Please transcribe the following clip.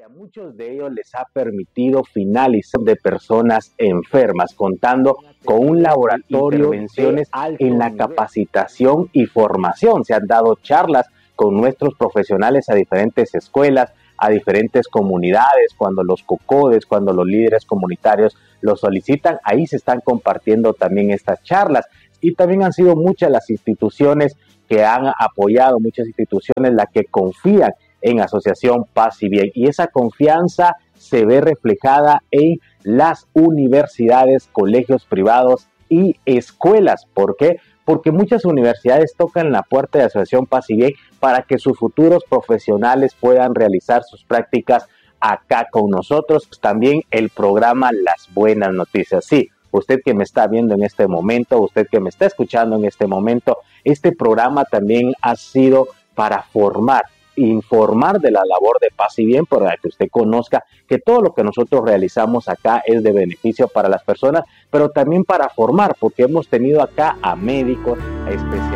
a muchos de ellos les ha permitido finalizar de personas enfermas, contando con un laboratorio de intervenciones en la capacitación y formación. Se han dado charlas con nuestros profesionales a diferentes escuelas, a diferentes comunidades, cuando los COCODES, cuando los líderes comunitarios lo solicitan, ahí se están compartiendo también estas charlas. Y también han sido muchas las instituciones que han apoyado, muchas instituciones las que confían en Asociación Paz y Bien, y esa confianza se ve reflejada en las universidades, colegios privados y escuelas. ¿Por qué? Porque muchas universidades tocan la puerta de Asociación Paz y Bien para que sus futuros profesionales puedan realizar sus prácticas acá con nosotros. También el programa Las Buenas Noticias. Sí, usted que me está viendo en este momento, usted que me está escuchando en este momento, este programa también ha sido para formar, informar de la labor de Paz y Bien, para que usted conozca que todo lo que nosotros realizamos acá es de beneficio para las personas, pero también para formar, porque hemos tenido acá a médicos, a especialistas.